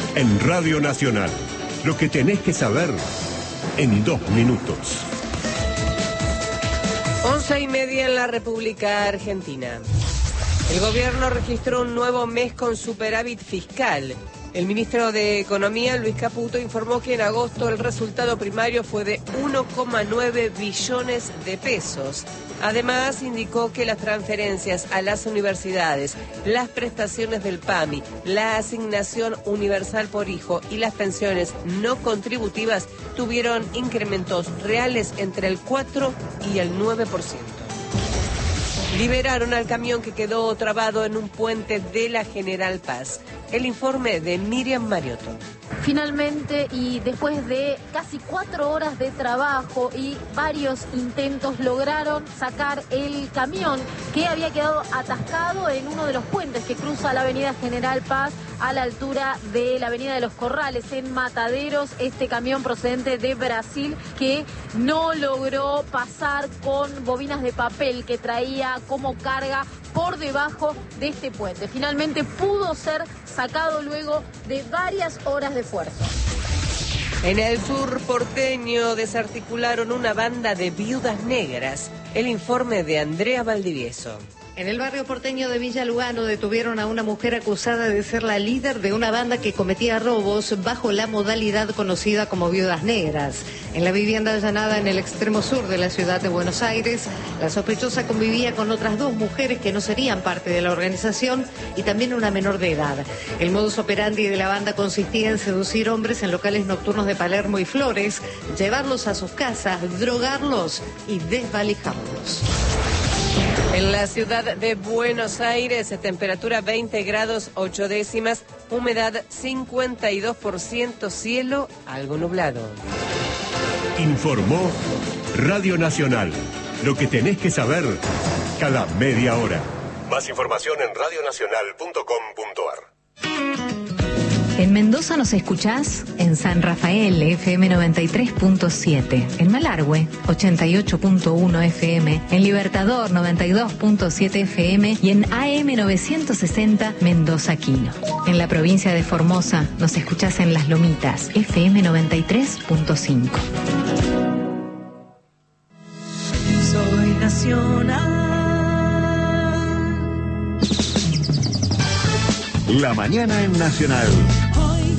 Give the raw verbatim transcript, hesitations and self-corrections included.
En Radio Nacional, lo que tenés que saber en dos minutos. Once y media en la República Argentina. El gobierno registró un nuevo mes con superávit fiscal. El ministro de Economía, Luis Caputo, informó que en agosto el resultado primario fue de uno coma nueve billones de pesos. Además, indicó que las transferencias a las universidades, las prestaciones del P A M I, la asignación universal por hijo y las pensiones no contributivas tuvieron incrementos reales entre el cuatro y el nueve por ciento. Liberaron al camión que quedó trabado en un puente de la General Paz. El informe de Miriam Mariotto. Finalmente, y después de casi cuatro horas de trabajo y varios intentos, lograron sacar el camión que había quedado atascado en uno de los puentes que cruza la avenida General Paz a la altura de la avenida de los Corrales en Mataderos. Este camión procedente de Brasil que no logró pasar con bobinas de papel que traía como carga por debajo de este puente. Finalmente pudo ser sacado luego de varias horas de esfuerzo. En el sur porteño desarticularon una banda de viudas negras. El informe de Andrea Valdivieso. En el barrio porteño de Villa Lugano detuvieron a una mujer acusada de ser la líder de una banda que cometía robos bajo la modalidad conocida como viudas negras. En la vivienda allanada en el extremo sur de la ciudad de Buenos Aires, la sospechosa convivía con otras dos mujeres que no serían parte de la organización y también una menor de edad. El modus operandi de la banda consistía en seducir hombres en locales nocturnos de Palermo y Flores, llevarlos a sus casas, drogarlos y desvalijarlos. En la ciudad de Buenos Aires, temperatura veinte grados ocho décimas, humedad cincuenta y dos por ciento, cielo algo nublado. Informó Radio Nacional. Lo que tenés que saber cada media hora. Más información en radio nacional punto com punto ar. En Mendoza nos escuchás en San Rafael, F M noventa y tres punto siete, en Malargüe, ochenta y ocho punto uno F M, en Libertador, noventa y dos punto siete F M y en A M novecientos sesenta Mendoza Quino. En la provincia de Formosa nos escuchás en Las Lomitas, F M noventa y tres punto cinco. Soy nacional. La mañana en Nacional.